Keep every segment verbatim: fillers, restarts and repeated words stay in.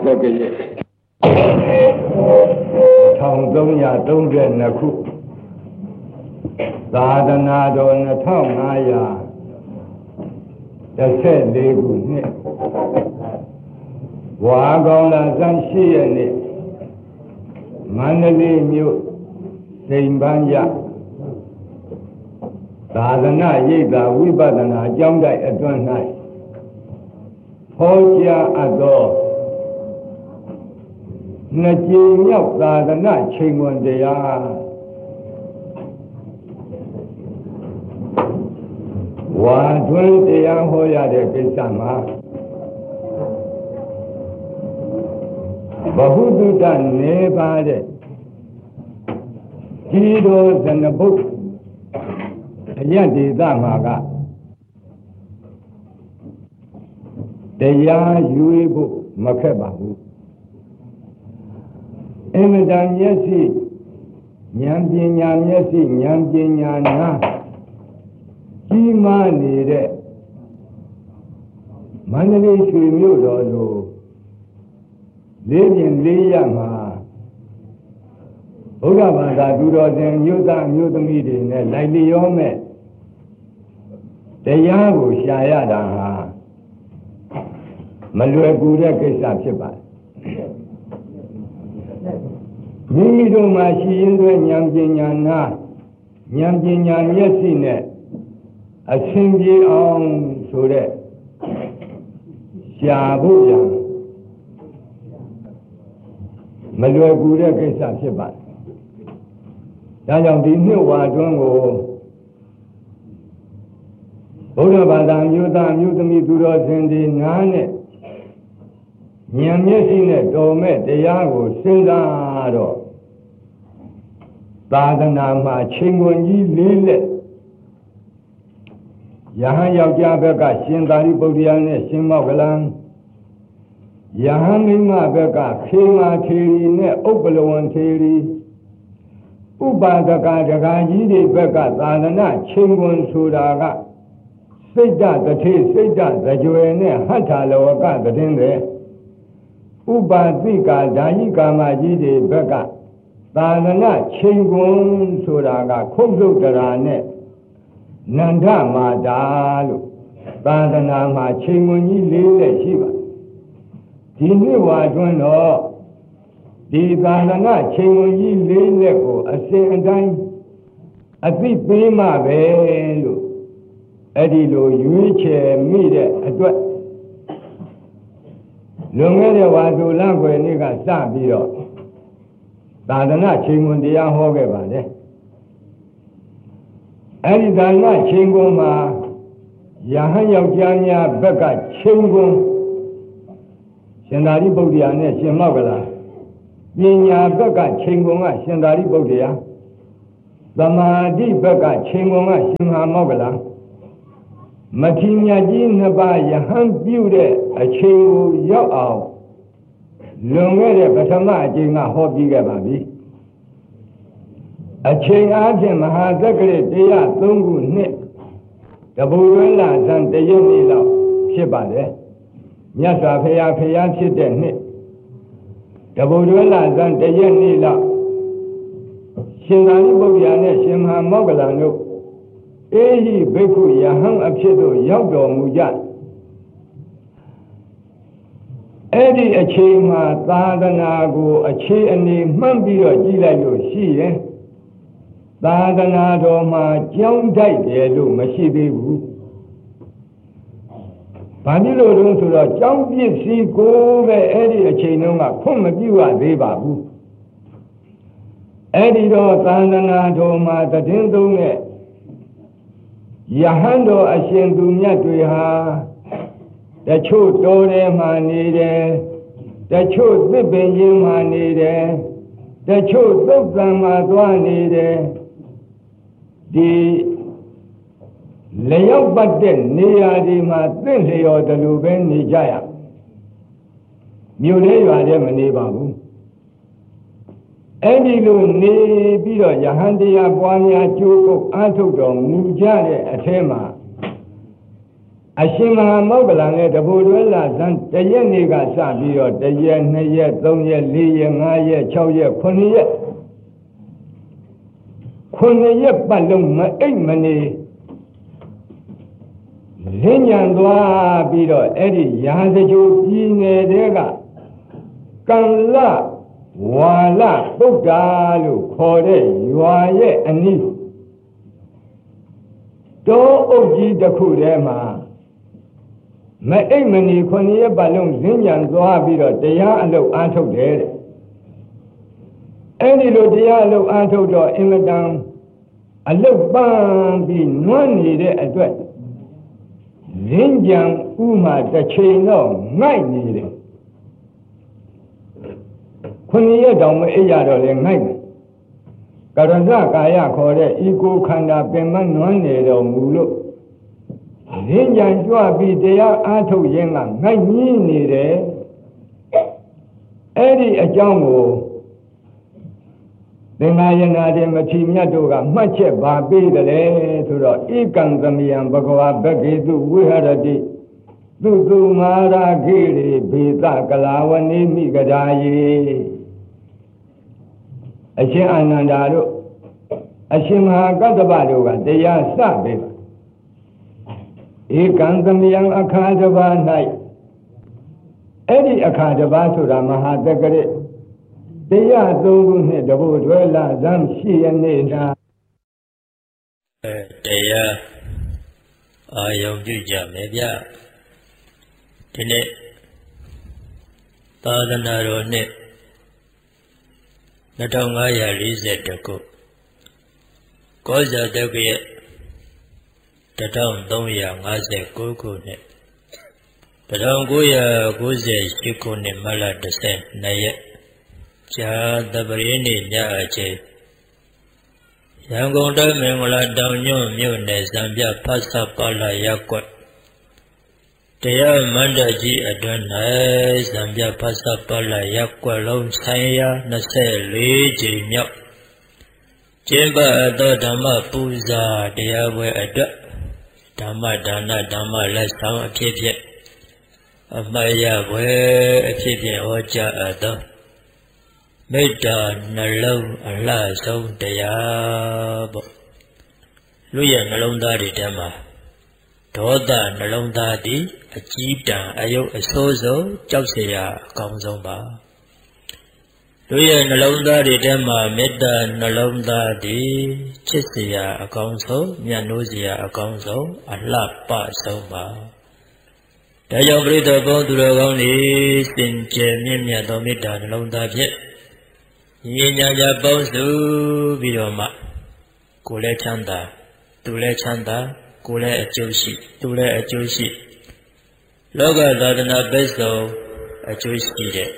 က်ကရက်ထောင်သုံးရာသုံးဆယ်နှစ်ခုသာသနာတော်နှစ်ထောင်ငါးရာတစ်ဆက်လေးခုနှစ်ဝါကောင်းလာဇန်ရှိရက်နေ့မန္တလေးမြို့စိန်ပန်းရသာသနာရိပ်သာဝိပဿနာအကြောင်းတိုက်အတွင်း၌ဟောကြားအပ်သောနှစ်ကြိမ်မြောက်သာသနာချိန်ခွင်တရားဝါတွင်တရားဟောရတဲ့ကိစ္စမှာဘဟုတုတနေပါတဲ့ဒီတော်ဇနဘုတ်အယတ်ဒေသမှာကတရားယူဖို့မခက်ပါဘူးအင်မတန်မျက်စိဉာဏ်ပညာမျက်စိဉာဏ်ပညာနာကြီးမားနေတဲ့မန္တလေးရွှေမြို့တော်လိုလေးပြင်လေးရမှာဘုရားဘာသာသူတော်စင်မြို့သားမြို့သမီးတွေနဲ့လိုက်လျောမဲ့တရားကိုရှာရတာဟာမလွယ်ကူတဲ့ကိစ္စဖြစ်ပါတယ်မိမိတို့မှာရှိရင်းသွဲဉာဏ်ပညာနာဉာဏ်ပညာမျက်စိနဲ့အဆင်ပြေအောင်ဆိုတဲ့ရှာဖို့ရမလွယ်ကူတဲ့ကိစ္စဖြစ်ပါတယ်ဒါကြောင့်ဒီနှစ်ဝါတွင်းကိုဘုရားဘာသာမျိုးသားမျိုးသမီးသူတော်စင်တွေနားနဲ့ဉာဏ်မျက်စိနဲ့တော်မဲ့တရားကိုစဉ်းစားတော့သာသနာမှာချိန်ခွင်ကြီးလေးလက်ယဟန်ယောက်ျားဘက်ကရှင်သာရိပုတ္တရာနဲ့ရှင်မောက္ကလံယဟန်မိန်းမဘက်ကခေမာထေရီနဲ့ဥပ္ပလဝံထေရီဥပါဒကဒကာကြီးတွေဘက်ကသာသနာချိန်ခွင်ဆိုတာကစိတ်တတထေစိတ်တသကြွယ်နဲ့ဟဋ္ဌာလဝကတည်တဲ့ဥပါတိကာဓာယိကာမကြီးတွေဘက်ကသာသနာချိန်ခွင်ဆိုတာကခုတ်သုတ္တရာနဲ့နန္ဒမာတာလို့သာသနာမှာချိန်ခွင်ကြီးလေးလက်ရှိပါဒီနှစ်ဝါတွင်တော့ဒီသာသနာချိန်ခွင်ကြီးလေးလက်ကိုအစဉ်အတိုင်းအသိပေးမှပဲလို့အဲ့ဒီလိုရွေးချယ်မိတဲ့အတွက်လွန်ခဲ့တဲ့ဝါဆိုလကွယ်နေ့ကစပြီးတော့သာသနာချိန်ခွင်တရားဟောခဲ့ပါတယ်အဲ့ဒီသာသနာချိန်ခွင်မှာယဟန်ယောက်ျားများဘက်ကချိန်ခွင်ရှင်သာရိပုတ္တရာနဲ့ရှင်မောက္ကလပညာဘက်ကချိန်ခွင်ကရှင်သာရိပုတ္တရာသမာဓိဘက်ကချိန်ခွင်ကရှင်မဟာမောက္ကလမထေရကြီးနှစ်ပါးယဟန်ပြုတဲ့အချိန်ကိုရောက်အောင်လွန်ခဲ့တဲ့ပထမအချိန်ကဟောပြီးခဲ့ပါပြီအချိန်အားဖြင့်မဟာသက္ကရာတရားသုံးခုနှစ်တပူတွင်းလာဇန်တရက်နေ့လောက်ဖြစ်ပါတယ်မြတ်စွာဘုရားဖျားဖြစ်တဲ့နှစ်တပူတွင်းလာဇန်တရက်နေ့လောက်ရှင်သာရိပုတ္တရာနဲ့ရှင်မဟာမောက္ကလံတို့အေဟိဘိက္ခုယဟန်အဖြစ်သို့ရောက်တော်မူကြအဲ့ဒီအချိန်မှာသာသနာကိုအခြေအနေမှန်းပြီးတော့ကြည့်လိုက်လို့ရှိရင်သာသနာတော်မှာကြောင်းတိုက်တယ်လို့မရှိသေးဘူးဘာဖြစ်လို့လဲဆိုတော့ကြောင်းပစ္စည်းကိုပဲအဲ့ဒီအချိန်တုန်းကဖွင့်မပြရသေးပါဘူးအဲ့ဒီတော့သာသနာတော်မှာတည်င်းသုံးတဲ့ယဟန်တော်အရှင်သူမြတ်တွေဟာတချို့တော်ထဲမှာနေတယ်တချို့သစ်ပင်ကြီးမှာနေတယ်တချို့သုတ်တံမှာသွားနေတယ်ဒီလျောက်ပတ်တဲ့နေရာဒီမှာသင့်လျော်တယ်လို့ပဲနေကြရမြို့လေးရွာထဲမနေပါဘူးအဲ့ဒီလိုနေပြီးတော့ယဟန်တရားပွားများကြိုးကုပ်အားထုတ်တော်မူကြတဲ့အထဲမှာအရှင်မဟာမောဂလန်နဲ့တဘူတွဲလာဇန်တရက်နေ့ကစပြီးတော့တရက်နှစ်ရက်သုံးရက်လေးရက်ငါးရက်၆ရက်ခုနှစ်ရက်ခုနှစ်ရက်ပတ်လုံးမအိပ်မနေလင်းညံသွားပြီးတော့အဲ့ဒီရာဇဂိုပြည်နယ်တဲကကံလဝါလပုဒ္ဒါလို့ခေါ်တဲ့ရွာရဲ့အနီးတောအုပ်ကြီးတစ်ခုထဲမှာမအိပ်မနေခုနှစ်ရက်ပတ်လုံးလင်းညံသွားပြီးတော့တရားအလုပ်အားထုတ်တယ်တဲ့အဲ့ဒီလိုတရားအလုပ်အားထုတ်တော့အင်မတန်အလုပ်ပန်းပြီးနွမ်းနေတဲ့အတွက်လင်းကြံဥမှာတစ်ချိန်တော့ငိုက်နေတယ်ခုနှစ်ရက်တောင်မအိပ်ရတော့လေငိုက်တယ်ကရဏကာယခေါ်တဲ့ဤကိုခန္ဓာပင်မနွမ်းနေတော်မူလို့လင်းကြံကြွပြီးတရားအားထုတ်ခြင်းကငိုက်ညင်းနေတယ်အဲ့ဒီအကြောင်းကိုသင်္ဃာယနာတိမထေမြတ်တို့ကမှတ်ချက်ပါပေးတယ်လေဆိုတော့ဧကံသမယံဘဂဝါဘဂေတုဝိဟရတိသူသူမာရာခိရိဘေသကလာဝနေမိကဒါယေအရှင်အာနန္ဒာတို့အရှင်မဟာကတ္တဗတို့ကတရားစပေးပါဧကံသမယံအခါတစ်ပါး၌အဲ့ဒီအခါတစ်ပါးဆိုတာမဟာတက္ကရတရားသုံးခုနှစ်တဘုတွဲလာဇမ်းရှိရနေတာတရားအာယုံပြုကြမယ်ဗျဒီနေ့သာသနာတော်နှစ်နှစ်ထောင်ငါးရာလေးဆယ်တစ်ခုကောဇာတက္ကရာတစ်ထောင်သုံးရာငါးဆယ်ကိုးခုနှစ်တစ်ထောင်ကိုးရာကိုးဆယ်ရှစ်ခုနှစ်မလတစ်ဆယ်နှစ်ရက်ဇာတပရိနိညအချိန်ရန်ကုန်တိုင်းမင်္ဂလာတောင်ညွန့်မြို့နယ်ဇံပြဖတ်ဆပါလာရပ်ကွက်တရားမန္တကြီးအတွင်း၌ဇံပြဖတ်ဆပါလာရပ်ကွက်လုံးဆိုင်ရာနှစ်ဆယ်လေးကြိမ်မြောက်ကျင်းပသောဓမ္မပူဇာတရားပွဲအတွက်ဓမ္မဒါနဓမ္မလက်ဆောင်အဖြစ်ဖြင့်အမှားရပွဲအဖြစ်ဖြင့်ဟောကြားအပ်သောမေတ္တာနှလုံးအလှဆုံးတရားပေါ့လူရဲ့နှလုံးသားတွေထဲမှာဒေါသနှလုံးသားသည်အကြီးတန်းအယုတ်အဆိုးဆုံးကြောက်เสียရအကောင်းဆုံးပါလူရဲ့နှလုံးသားတွေထဲမှာမေတ္တာနှလုံးသားသည်ချစ်เสียရအကောင်းဆုံးမြတ်နိုးเสียရအကောင်းဆုံးအလှပဆုံးပါဒါကြောင့်ပရိသတ်ဘုန်းသူတော်ကောင်းတွေစင်ကြယ်မြင့်မြတ်သောမေတ္တာနှလုံးသားဖြင့်ညီညာကြပေါင်းစုပြီးတော့မှကိုယ်လည်းချမ်းသာသူလည်းချမ်းသာကိုယ်လည်းအကျိုးရှိသူလည်းအကျိုးရှိလောကသာသနာ့ဘက်ဆုံးအကျိုးရှိတဲ့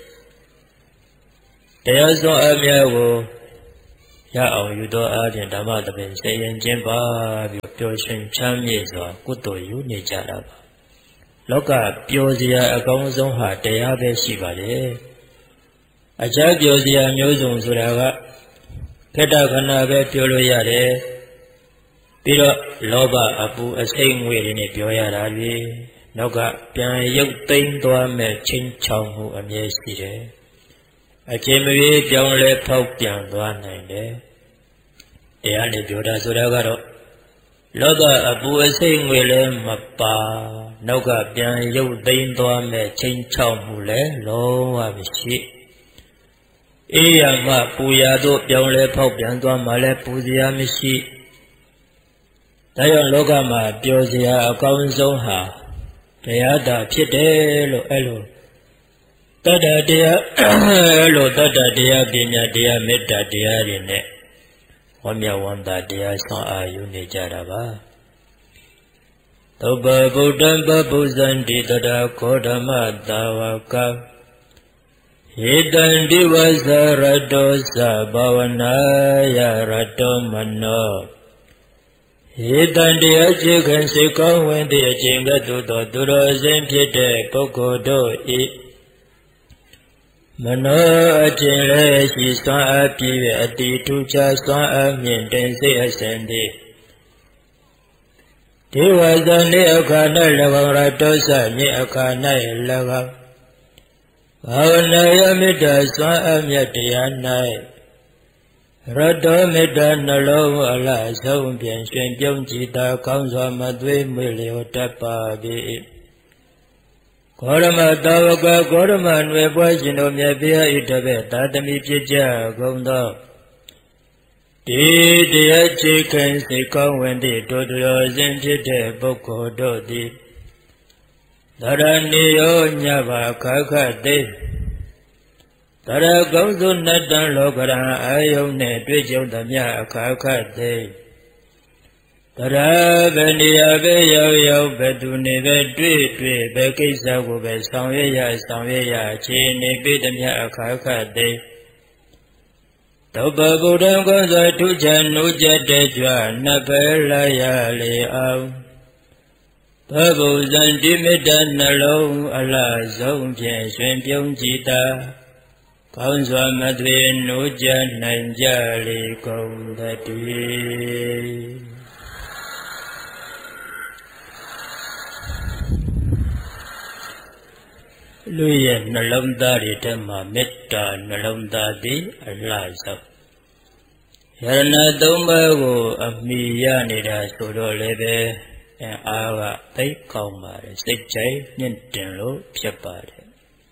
တရားစွမ်းအများကိုရအောင်ယူသောအားဖြင့်ဓမ္မသဘင်စေရင်ကျင်းပါပြီးပျော်ရွှင်ချမ်းမြေ့စွာကုသိုလ်ယူနေကြတာပါလောကပျော်စရာအကောင်းဆုံးဟာတရားပဲရှိပါတယ်အခြားပျော်စရာမျိုးစုံဆိုတာကခေတ္တခဏပဲပြောလို့ရတယ်ပြီးတော့လောဘအပူအစိမ့်ငွေတွေနဲ့ပြောရတာလေနောက်ကပြန်ရုပ်သိမ်းသွားမဲ့ချင်းချောင်မှုအမြဲရှိတယ်အချိန်မပြေပြောင်းလဲဖောက်ပြန်သွားနိုင်တယ်တရားနဲ့ပြောတာဆိုတာကတော့လောကအပူအစိမ့်ငွေလည်းမပါနောက်ကပြန်ရုပ်သိမ်းသွားမဲ့ချင်းချောင်မှုလည်းလုံးဝမရှိအေးရမှပူရတို့ပြောင်းလဲဖောက်ပြန်သွားမှလည်းပူစရာမရှိဒါကြောင့်လောကမှာပျော်စရာအကောင်းဆုံးဟာတရားတာဖြစ်တယ်လို့အဲ့လိုတတ္တတရားအဲ့လိုတတ္တတရားပညာတရားမေတ္တာတရားတွေနဲ့ဝမ်းမြောက်ဝမ်းသာတရားဆောင်အာယူနေကြတာပါသုဘဗုဒ္ဓံပပုဇ္ဇန္တိတတခောဓမ္မတာဝကဧတံဒီဝဇရတောသဘာဝနာယရတောမနောဧတံတရားချေခံစိတ်ကောင်းဝင်တဲ့အချိန်ကသို့သောသူတော်စင်ဖြစ်တဲ့ပုဂ္ဂိုလ်တို့ဤမနောအထင်လည်းရှိစွမ်းအားပြည့်အတိထူးခြားစွမ်းအားမြင့်တင်စိတ်အစဉ်သည်ဒေဝဇာနေအခါ၌၎င်းရတောစမြေအခါ၌၎င်းဘာဝနာယမေတ္တာစွမ်းအမြတ်တရား၌ရတောမေတ္တာနှလုံးအလားဆုံးပြန်ရှင်ပြုံးကြည်သာကောင်းစွာမသွေးမွေလျောတတ်ပါ၏ဂေါရမတာဝကဂေါရမနွယ်ပွားရှင်တို့မြတ်ဘုရားဤတပည့်သာသမီဖြစ်ကြကုန်သောဒီတရားချေခင်စိတ်ကောင်းဝင်သည့်တို့တော်စဉ်ဖြစ်တဲ့ပုဂ္ဂိုလ်တို့သည်သရဏီယောညဘာခခသိသရကောင်းစုနတ္တံလောကရံအာယုန်နှင့်တွေ့ကြုံသမျှအခါခသိသရဗနေယဘေရောက်ရောက်ဘသူနေပဲတွေ့တွေ့ပဲကိစ္စကိုပဲဆောင်ရွက်ရဆောင်ရွက်ရခြေနေပြသမျှအခါခသိသုဘဗုဒ္ဓံကောဇထုချံနုကြတဲ့ကြွနတ်ပဲလာရလေအောင်ဘဗုဇံတိမေတ္တနှလုံးအလားဆုံးဖြင့်ရှင်ပြုံးကြည်သာကောင်းစွာမသွေနုကြနိုင်ကြလေကုန်တည်းလူရဲ့နှလုံးသားတွေထဲမှာမေတ္တာနှလုံးသားသည်အလားဆုံးယရဏသုံးပါးကိုအမိရနေတာဆိုတော့လည်းပဲအားကသိကောင်းပါတယ်စိတ်ကြိုက်မြင့်တင်လို့ဖြစ်ပါတယ်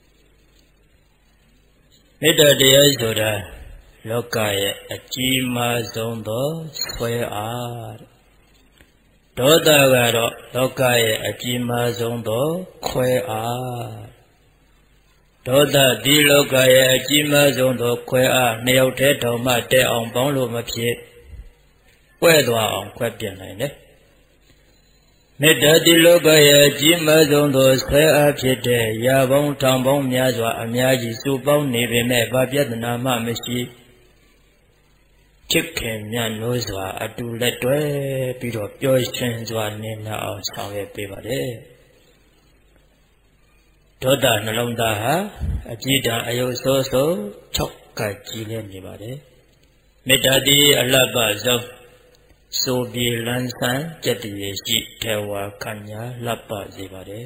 မေတ္တာတရားဆိုတာလောကရဲ့အကြီးမားဆုံးသောဆွဲအားဒေါသကတော့လောကရဲ့အကြီးမားဆုံးသောခွဲအားဒေါသဒီလောကရဲ့အကြီးမားဆုံးသောခွဲအားနှစ်ယောက်တည်းတော်မှတဲအောင်ပေါင်းလို့မဖြစ်ကွဲသွားအောင်ခွဲပြနိုင်တယ်မေတ္တာဒီလောကရဲ့အကြီးမားဆုံးသောဆွဲအားဖြစ်တဲ့ရာပေါင်းထောင်ပေါင်းများစွာအများကြီးစုပေါင်းနေပေမဲ့ဘာပြဿနာမှမရှိချစ်ခင်မြတ်လို့စွာအတူလက်တွဲပြီးတော့ပျော်ရွှင်စွာနေနိုင်အောင်ဆောင်ရွက်ပေးပါတယ်ဒေါသနှလုံးသားဟာအကြည်တံအယုဆိုးဆိုး၆ကကြီးလဲနေပါတယ်မေတ္တာဒီအလတ်ပါဆုံးဆိုပြေလန်းဆန်းကြတည်ရှိထေဝါခဏလပ်ပါစေပါတယ်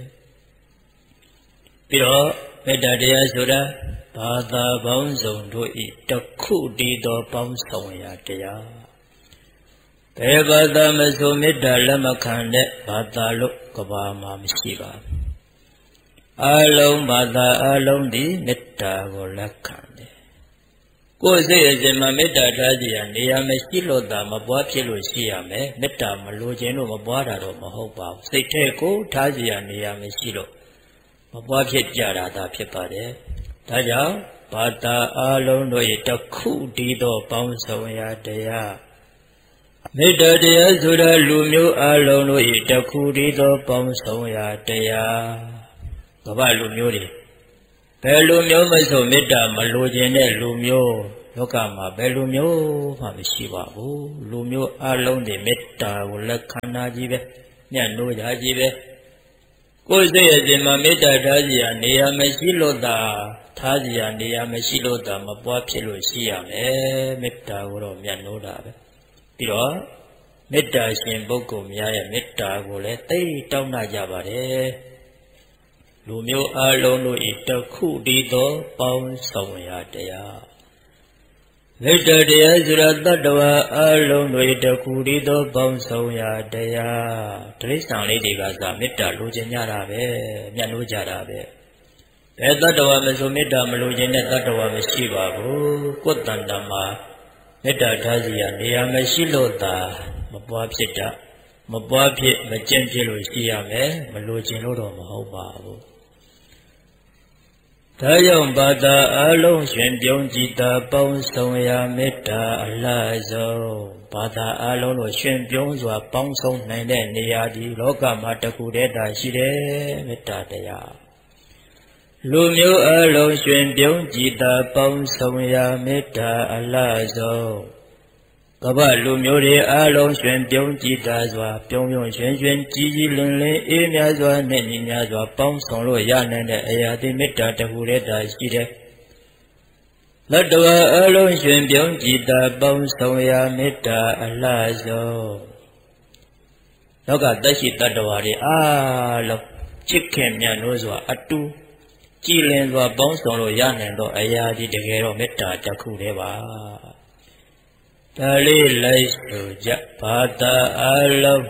ပြီးတော့မေတ္တာတရားဆိုတာဘာသာပေါင်းစုံတို့ဤတခုတည်းသောပေါင်းဆောင်ရာတရားဘယ်ဘာသာမဆိုမေတ္တာလက်မခံတဲ့ဘာသာလို့ကဘာမှာမရှိပါဘူးအလုံးဘာသာအလုံးသည်မေတ္တာကိုလက်ခံတယ်ကိုယ်စိတ်အစဉ်မှာမေတ္တာထားကြရနေရာမရှိလို့သာမပွားဖြစ်လို့ရှိရမယ်မေတ္တာမလိုခြင်းလို့မပွားတာတော့မဟုတ်ပါဘူးစိတ်ထဲကိုထားကြရနေရာမရှိလို့မပွားဖြစ်ကြတာသာဖြစ်ပါတယ်ဒါကြောင့်ဘာသာအလုံးတို့၏တခုတည်းသောပေါင်းစုံရာတရားမေတ္တာတရားဆိုတာလူမျိုးအလုံးတို့၏တခုတည်းသောပေါင်းစုံရာတရားကမ္ဘာလူမျိုးတွေဘယ်လူမျိုးမဆိုမေတ္တာမလိုချင်တဲ့လူမျိုးလောကမှာဘယ်လူမျိုးမှမရှိပါဘူးလူမျိုးအလုံးတွေမေတ္တာကိုလက်ခံနာကြီးပဲညံ့နိုးကြကြီးပဲကိုယ်စိတ်အစဉ်မှာမေတ္တာထားစီရနေရာမရှိလို့သာထားစီရနေရာမရှိလို့သာမပွားဖြစ်လို့ရှိရမယ်မေတ္တာကိုတော့ညံ့နိုးတာပဲပြီးတော့မေတ္တာရှင်ပုဂ္ဂိုလ်များရဲ့မေတ္တာကိုလည်းသိတောင်းနာကြပါတယ်လူမျိုးအလုံးတို့ဤတခုတည်းသောပေါင်းဆောင်ရာတရားမေတ္တာတရားဆိုတာတတ္တဝါအလုံးတို့ဤတခုတည်းသောပေါင်းဆောင်ရာတရားတိရစ္ဆာန်လေးတွေကသာမေတ္တာလိုချင်ကြတာပဲမျက်နှိုးကြတာပဲဘယ်တတ္တဝါမဆိုမေတ္တာမလိုချင်တဲ့တတ္တဝါမရှိပါဘူးကိုယ်တန်တမှာမေတ္တာထားစီရနေရာမရှိလို့သာမပွားဖြစ်တာမပွားဖြစ်မကျင့်ဖြစ်လို့ရှိရမယ်မလိုချင်လို့တော့မဟုတ်ပါဘူးဒါကြောင့်ဘာသာအလုံးရှင်ပြုံးကြည်သာပေါင်းဆောင်ရာမေတ္တာအလားဆုံးဘာသာအလုံးတို့ရှင်ပြုံးစွာပေါင်းဆောင်နိုင်တဲ့နေရာဒီလောကမှာတခုတည်းသာရှိတယ်မေတ္တာတရားလူမျိုးအလုံးရှင်ပြုံးကြည်သာပေါင်းဆောင်ရာမေတ္တာအလားဆုံးကမ္ဘာလူမျိုးတွေအလုံးရှင်ပြုံးကြည်သာစွာပြုံးပြုံးရှင်ရှင်ကြည်ကြည်လင်လင်အေးမြစွာနဲ့ညီများစွာပေါင်းဆောင်လို့ရနိုင်တဲ့အရာသည်မေတ္တာတခုတည်းသာရှိတယ်။လတ္တဝါအလုံးရှင်ပြုံးကြည်သာပေါင်းဆောင်ရာမေတ္တာအလားဆုံးလောကသက်ရှိတတ္တဝါတွေအားလုံးချစ်ခင်မြတ်လို့ဆိုတာအတူကြည်လင်စွာပေါင်းဆောင်လို့ရနိုင်သောအရာကြီးတကယ်တော့မေတ္တာတစ်ခုတည်းပါဒါလေးလိုက်ဆိုကြဘာသာအလုံး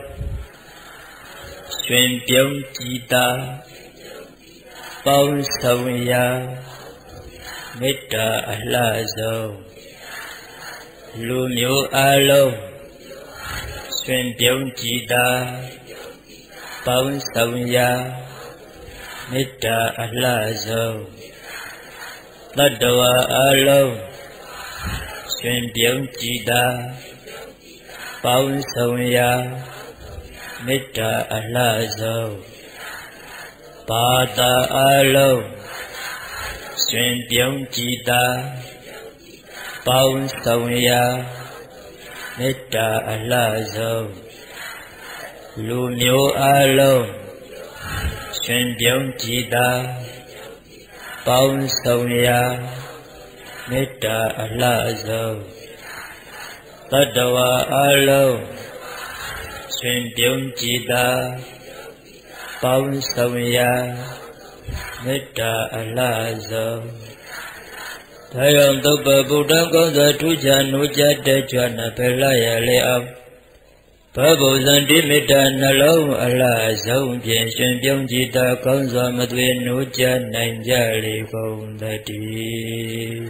ရှင်ပြုံးကြည်တာပေါင်းဆောင်ရာမေတ္တာအလှဆုံးလူမျိုးအလုံးရှင်ပြုံးကြည်တာပေါင်းဆောင်ရာမေတ္တာအလှဆုံးတတ္တဝါအလုံးရှင်ပြုံးကြည်တာပေါင်းဆောင်ရာမေတ္တာအလှဆုံးဘာသာအလုံးရှင်ပြုံးကြည်တာပေါင်းဆောင်ရာမေတ္တာအလှဆုံးလူမျိုးအလုံးရှင်ပြုံးကြည်တာပေါင်းဆောင်ရာမေတ္တာအလှဆုံးတတ္တဝါအလုံးရှင်ပြုံးကြည်တာပေါင်းဆောင်ရာမေတ္တာအလှဆုံးဒါကြောင့်သုဘဗုဒ္ဓကောင်းစွာထူးခြားနိုးကြတဲ့ကြွနာဖယ်လာရလေအောင်ဘဗုဇံတိမေတ္တာနှလုံးအလှဆုံးဖြင့်ရှင်ပြုံးကြည်တာကောင်းစွာမသွေနိုးကြနိုင်ကြလေကုန်သတည်း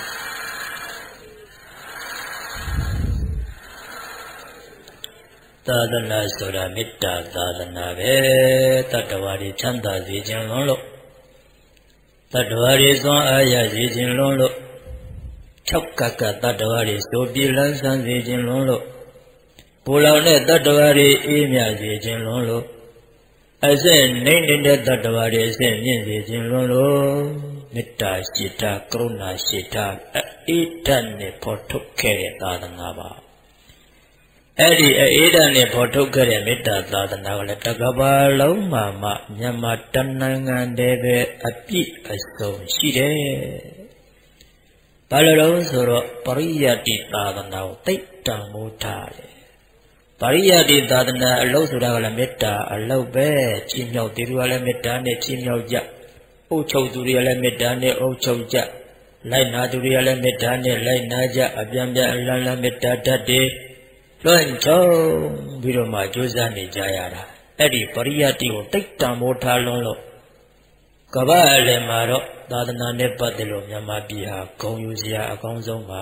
သာသနာဆိုတာမေတ္တာသာသနာပဲတတ္တဝါတွေချမ်းသာစေခြင်းလုံးလို့တတ္တဝါတွေသွန်အားရစေခြင်းလုံးလို့၆ကကတတ္တဝါတွေဆိုပြလန်းဆန်းစေခြင်းလုံးလို့ပူလောင်တဲ့တတ္တဝါတွေအေးမြစေခြင်းလုံးလို့အစစ်နှိမ့်နေတဲ့တတ္တဝါတွေအစစ်မြင့်စေခြင်းလုံးလို့မေတ္တာရှိတာကရုဏာရှိတာအေးဓာတ်နဲ့ဖော်ထုတ်ခဲ့တဲ့သာသနာပါအဲ့ဒီအေးဓာတ်နဲ့ဖော်ထုတ်ခဲ့တဲ့မေတ္တာသာသနာကလည်းတကဘာလုံးမှာမှမြန်မာတနိုင်ငံတည်းပဲအပြည့်အစုံရှိတယ်ဘာလို့လဲဆိုတော့ပရိယတ္တိသာသနာကိုတိတ်တံမိုးထားတယ်ပရိယတ္တိသာသနာအလုပ်ဆိုတာကလည်းမေတ္တာအလုပ်ပဲချီးမြှောက်သူတွေကလည်းမေတ္တာနဲ့ချီးမြှောက်ကြအုပ်ချုပ်သူတွေကလည်းမေတ္တာနဲ့အုပ်ချုပ်ကြလိုက်နာသူတွေကလည်းမေတ္တာနဲ့လိုက်နာကြအပြန်ပြန်အလန်းလန်းမေတ္တာတတ်တယ်လွှမ်းခြုံပြီးတော့မှကြိုးစားနေကြရတာအဲ့ဒီပရိယတ္တိကိုတိတ်တံမိုးထားလုံးလို့ကမ္ဘာအလယ်မှာတော့သာသနာနဲ့ပတ်သက်လို့မြန်မာပြည်ဟာဂုဏ်ယူစရာအကောင်းဆုံးပါ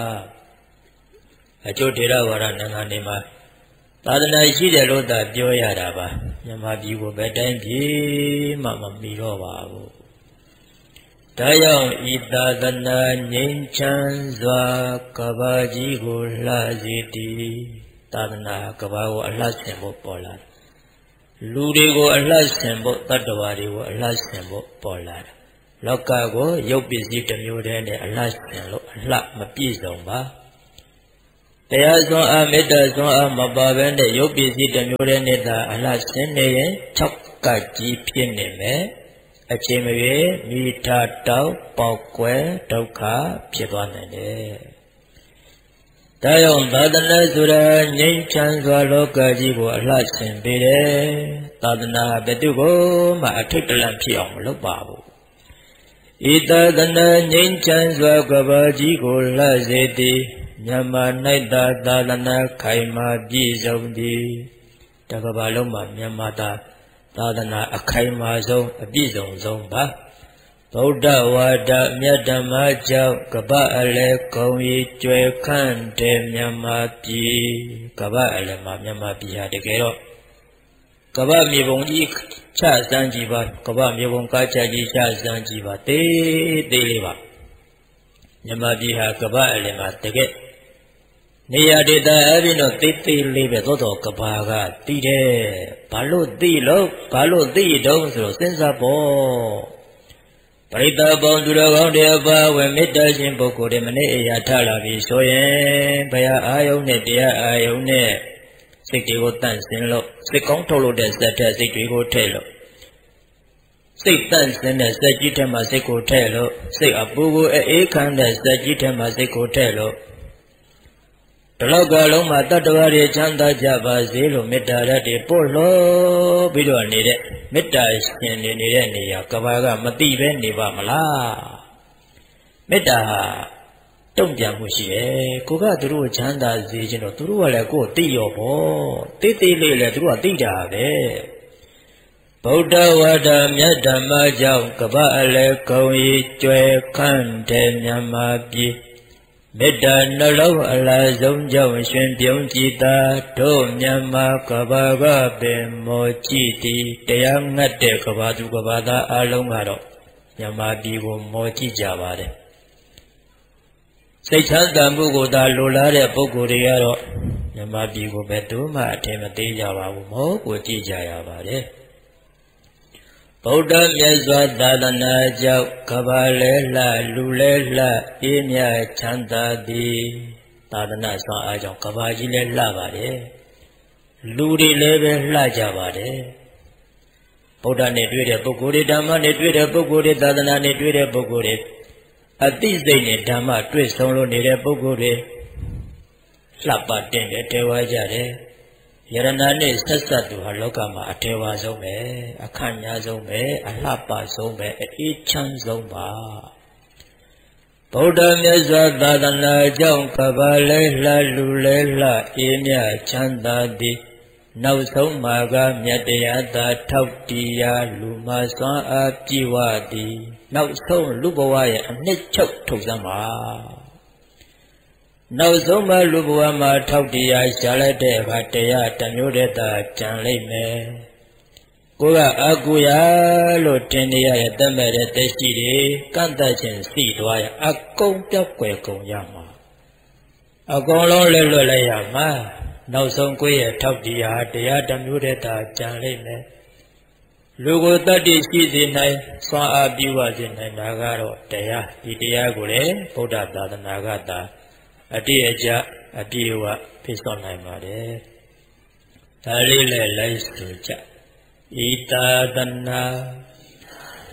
အကျိုးထေရဝါဒနိုင်ငံတွေမှာသာသနာရှိတယ်လို့သာပြောရတာပါမြန်မာပြည်ကိုဘယ်တိုင်းပြည်မှမမီတော့ပါဘူးဒါကြောင့်ဤသာသနာငြိမ်းချမ်းစွာကမ္ဘာကြီးကိုလှစေတည်သာသနာကမ္ဘာကိုအလှဆင်ဖို့ပေါ်လာတယ်လူတွေကိုအလှဆင်ဖို့တတ္တဝါတွေကိုအလှဆင်ဖို့ပေါ်လာတယ်လောကကိုရုပ်ပစ္စည်းတစ်မျိုးတည်းနဲ့အလှဆင်လို့အလှမပြည့်စုံပါတရားစွမ်းအားမေတ္တာစွမ်းအားမပါဘဲနဲ့ရုပ်ပစ္စည်းတစ်မျိုးတည်းနဲ့သာအလှဆင်နေရင်၆ကကြီးဖြစ်နေမယ်အချိန်မရွေးမိထာတောက်ပေါက်ကွယ်ဒုက္ခဖြစ်သွားနိုင်တယ်။ဒါကြောင့်သာသနာဆိုတာငြိမ်းချမ်းစွာလောကကြီးကိုအလှဆင်ပေးတယ်။သာသနာဘယ်သူကိုမှအထိတ်တလန့်ဖြစ်အောင်မလုပ်ပါဘူး။ဤသာသနာငြိမ်းချမ်းစွာကမ္ဘာကြီးကိုလှစေသည်မြန်မာ၌သာသာသနာခိုင်မာပြည့်စုံသည်တကမ္ဘာလုံးမှာမြန်မာသာသာသနာအခိုင်မာဆုံးအပြည့်စုံဆုံးပါဗုဒ္ဓဝါဒမြတ်ဓမ္မကြောင့်ကပ္ပအလဲကုံရီကျွယ်ခန့်တဲ့မြန်မာပြည်ကပ္ပအလဲမှာမြန်မာပြည်ဟာတကယ်တော့ကပ္ပမြေပုံကြီးချစမ်းကြည့်ပါကပ္ပမြေပုံကားချကြီးချစမ်းကြည့်ပါတေးသေးလေးပါမြန်မာပြည်ဟာကပ္ပအလဲမှာတကယ်နေရာဒေသအပြင်တော့တိတ်တိတ်လေးပဲသို့တော်ကဘာကတည်တယ်ဘာလို့သိလို့ဘာလို့သိတုံးဆိုတော့စဉ်းစားပေါ့ပရိသတ်ပေါင်းသူတော်ကောင်းတွေအပါဝင်မေတ္တာရှင်ပုဂ္ဂိုလ်တွေမနေ့အရာထလာပြီဆိုရင်ဘုရားအာယုန်နဲ့တရားအာယုန်နဲ့စိတ်တွေကိုတန့်စင်လို့စိတ်ကောင်းထုတ်လို့တဲ့စက်တဲ့စိတ်တွေကိုထည့်လို့စိတ်တန့်စင်တဲ့စက်ကြီးထဲမှာစိတ်ကိုထည့်လို့စိတ်အပူကိုအေးခံတဲ့စက်ကြီးထဲမှာစိတ်ကိုထည့်လို့တလောကလုံးမှာတတ္တဝါတွေချမ်းသာကြပါစေလို့မေတ္တာဓာတ်တွေပို့လို့ပြီးတော့နေတဲ့မေတ္တာရှင်နေနေတဲ့နေရာကဘာကမသိပဲနေပါမလားမေတ္တာတုံ့ပြန်မှုရှိတယ်ကိုကသူတို့ချမ်းသာစေခြင်းတော့သူတို့ကလည်းကိုယ်သိရောပေါ့သိသိလေးလည်းသူတို့ကသိတာပဲဗုဒ္ဓဝါဒမြတ်ဓမ္မကြောင့်ကပ္ပအလဲကုံရီကျွဲခန့်တဲ့မြန်မာပြည်မေတ္တာနှလုံးအလားဆုံးကြောင့်ရှင်ပြုံးကြည်သာတို့မြန်မာကပ္ပကပင်မောကြည်သည်တရားငတ်တဲ့ကပ္ပသူကပ္ပသားအလုံးကတော့မြန်မာပြည်ကိုမောကြည့်ကြပါတယ်စိတ်ချမ်းသာမှုကိုသာလိုလားတဲ့ပုဂ္ဂိုလ်တွေကတော့မြန်မာပြည်ကိုပဲသူမှအထင်မသေးကြပါဘူးမောကိုကြည့်ကြရပါတယ်ဗုဒ္ဓမြတ်စွာသာသနာကြောင့်ကဘာလဲလှလူလဲလှအေးမြချမ်းသာသည်သာသနာစွာအားကြောင့်ကဘာကြီးလဲလှပါတယ်လူတွေလည်းပဲလှကြပါတယ်ဗုဒ္ဓနဲ့တွေ့တဲ့ပုဂ္ဂိုလ်တွေဓမ္မနဲ့တွေ့တဲ့ပုဂ္ဂိုလ်တွေသာသနာနဲ့တွေ့တဲ့ပုဂ္ဂိုလ်တွေအသိစိတ်နဲ့ဓမ္မတွေ့ဆုံလို့နေတဲ့ပုဂ္ဂိုလ်တွေလှပတင်တယ်တဲဝါကြတယ်ယရဏနဲ့ဆက်ဆက်သူဟာလောကမှာအထေဝါဆုံးပဲအခန့်ညာဆုံးပဲအလှပဆုံးပဲအေးချမ်းဆုံးပါဗုဒ္ဓမြတ်စွာသာသနာကြောင့်ကဘာလဲလှလူလဲလှအေးမြချမ်းသာသည်နောက်ဆုံးမှာကမြတ်တရားသာထောက်တည်ရာလူမစွမ်းအားပြည့်ဝသည်နောက်ဆုံးလူဘဝရဲ့အနှစ်ချုပ်ထုတ်စမ်းပါနောက်ဆုံးမှလူဘဝမှာထောက်တရားရှာလိုက်တဲ့အခါတရားတစ်မျိုးတည်းသာကြံလိမ့်မယ်ကိုကအကူရလို့တင်နေရတဲ့တတ်မဲ့တဲ့တက်ရှိတွေကန့်တတ်ခြင်းစီသွားရအကုန်ပြောက်ွယ်ကုန်ရမှာအကုန်လုံးလွတ်လွတ်လိုက်ရမှာနောက်ဆုံးကိုရဲ့ထောက်တရားတရားတစ်မျိုးတည်းသာကြံလိမ့်မယ်လူကိုတတ္တိရှိစေနိုင်စွမ်းအားပြုဝစေနိုင်တာကတော့တရားဒီတရားကိုလေဗုဒ္ဓသာသနာကသာအတိအကျအပြည့်အဝဖိစောနိုင်ပါတယ်ဒါလေးလည်းလိုက်ဆိုကြဤသာသနာ